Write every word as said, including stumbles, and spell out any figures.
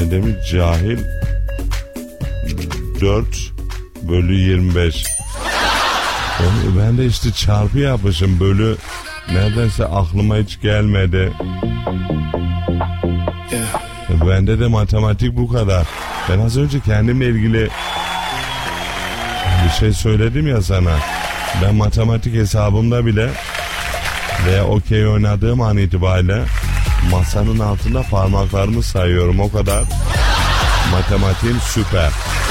Demiş cahil dört bölü yirmi beş. Ben de işte çarpı yapmışım, bölü neredeyse aklıma hiç gelmedi. Bende de matematik bu kadar. Ben az önce kendimle ilgili bir şey söyledim ya sana. Ben matematik hesabımda bile veya okey oynadığım an itibariyle masanın altında parmaklarımı sayıyorum, o kadar matematiğim süper.